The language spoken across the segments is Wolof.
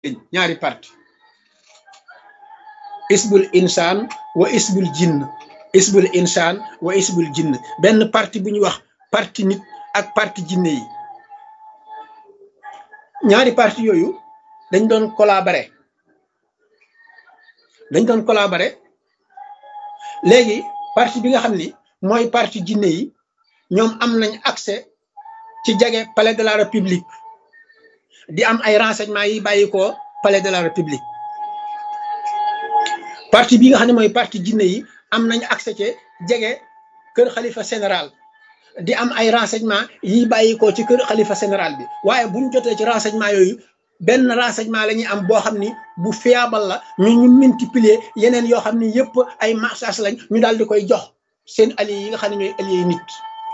ñaari parti isbul insaan wa isbul jinn isbul insaan wa isbul jinn benn parti bu ñuy wax parti nit ak parti jinne yi ñaari parti yooyu dañ doon collaborer léegi parti bi nga xam ni mooy parti jinne yi ñoom am nañ accès ci jege palais de la république di am ay renseignements yi bàyyi ko palais de la république parti bi nga xam ne mooy parti jinne yi am nañ accès ci jege kër xalifa général di am ay renseignements yi bàyyi ko ci kër xalifa général bi waaye buñ jotee ci renseignements yooyu benn renseignement la ñuy am boo xam ni bu fiable la ñu multiplier yeneen yoo xam ni yëpp ay marchage lañ ñu daal di koy jox seen alliés yi nga xam ne ñooy alliés nit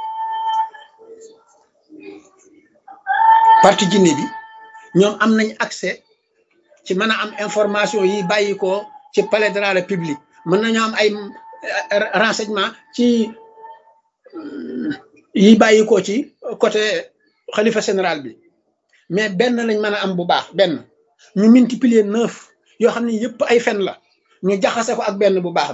parti jinne bi ñoom am nañ accès ci mën a am information yi bàyyi ko ci palais de la république mën nañu am ay renseignement ci yi bàyyi ko ci côté xalifa général bi mais benn lañ mën a am bu baax benn ñu multiplier 9 yoo xam ne yëpp ay fen la ñu jaxase ko ak benn bu baax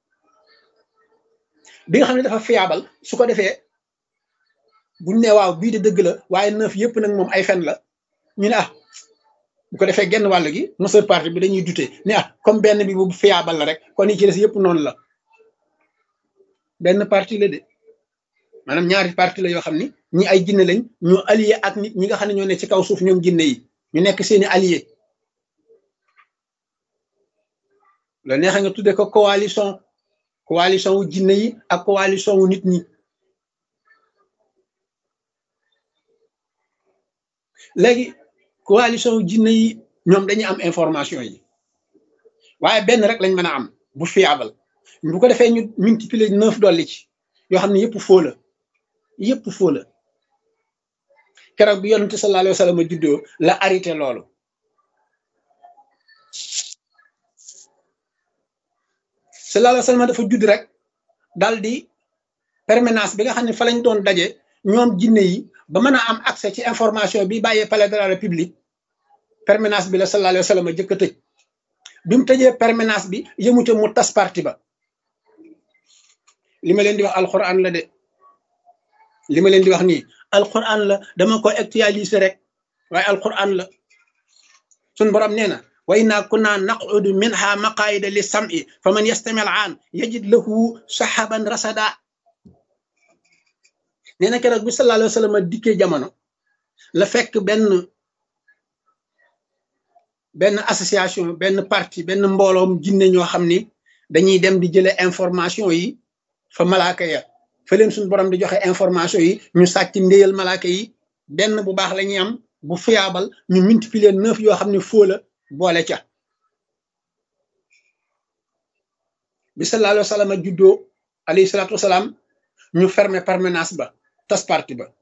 bi nga xam ne dafa fiable su ko defee buñ ne waaw bii de dëgg la waaye 9 yëpp nag moom ay fen la ñu ne bu ko defee genn wàll gi monsieur parti bi dañuy dute ne comme benn bi bu fiable la rek kon yi ci des yëpp noonu la benn parti la de maanaam ñaari parti la yoo xam ni ñi ay jinne lañ ñu allié ak nit ñi nga xam ne ñoo ne ci kaw suuf ñoom jinne yi ñu nekk seeni allié la neexa nga tudde ko coalition wu jinne yi ak coalition wu nit ñi léegi coalition wu jinne yi ñoom dañuy am information yi waaye benn rek lañ mën a am bu fiable bu ko defee ñu multiplier 9 dolli ci yoo xam ne yëpp faux la keroog bi yonente sallallahu alayhi wa sallam juddoo la arrêté loolu sallallahu alayhi wa sallam dafa judd rek daal di permanence bi nga xam ne fa lañ doon daje ñoom jinne yi ba mën a am accès ci information bi bàyyee palais de la république permanence bi la sallallahu alayhi wa sallam jëkk a tëj bi mu tëjee permanence bi yëmute mu tas parti ba li ma leen di wax alquran la de li ma leen di wax nii alquran la dama ko actualiser rek waaye alquran la sun borom nee na wa inna kunna naqudu minha maqaida li sam'i fa man yastami al-aan yajid lahu sahaban rasada nee na keroog bi sallallahu alayhi wa sallam dikkee jamono la fekk benn association benn parti benn mbooloom jinne ñoo xam ni dañuy dem di jële information yi fa malaaka ya fa leen suñu borom di joxe information yi ñu sàcc ndéyal malaaka yi benn bu baax la ñuy am bu fiable ñu multiplier 9 yoo xam ne faux la boole ca bi sallallahu alayhi wa sallam juddoo alayhi salaatu wasalaam ñu fermer permanence ba tas parti ba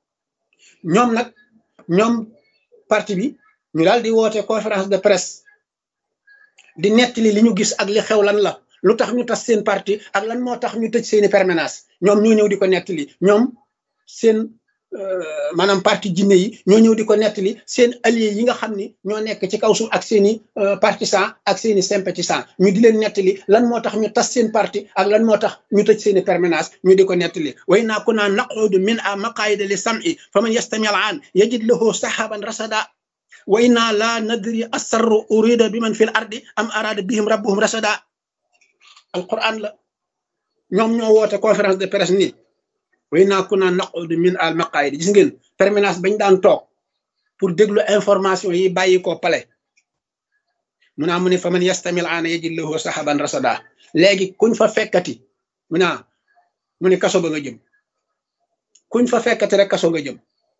ñoom parti bi ñu daal di woote conférence de presse di nettali li ñu gis ak li xew lan la lu tax ñu tas seen parti ak lan moo tax ñu tëj seeni permanence ñoom ñoo ñëw di ko nettali ñoom seen maanaam parti jinne yi ñoo ñëw di ko nettali seen alliés yi nga xam ni ñoo nekk ci kaw suuf ak seeni partisans ak seeni sympathisants ñu di leen nettali lan moo tax ñu tas seen parti ak lan moo tax ñu tëj seeni permanence ñu di ko nettali wa inna kunna naqudu minha maqaida li sam'i fa man yastami al-aan yajid lahu sahaban rasada wa inna la nadri asarru urida bi man fi l ardi am arada bihim rabbuhum rasada alquran la ñoom ñoo woote conférence de presse nii wa inna kunna naqudu min al maqaayid gis ngeen permanence bañ daan toog pour déglu information yi bàyyi ko palais mu naa mu ne fa man yastamil aana yajid lahu sahaban rasada léegi kuñ fa fekkati mu ne kaso ba nga jëm kuñ fa fekkati rek kaso nga jëm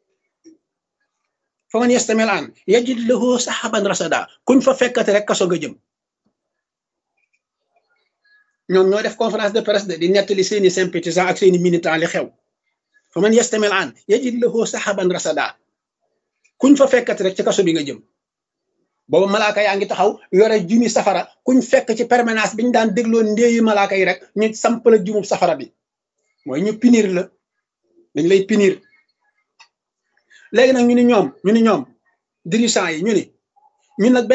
fa man yastamil aan yajid lahu sahaban rasada kuñ fa fekkati rek kaso nga jëm ñoom ñoo def conférence de presse de di nettali seeni sympathisants ak seeni militants li xew fa man yastamil aan yajid lahu sahaban rasada kuñ fa fekkati rek ci kaso bi nga jëm booba malaaka yaa ngi taxaw yore jumi safara kuñ fekk ci permanence bi ñu daan dégloo ndéeyi malaaka yi rek ñu samp la jumub safara bi mooy ñu punir la dañ lay punir léegi nag ñu ni ñoom dirigeants yi ñu ni ñun nag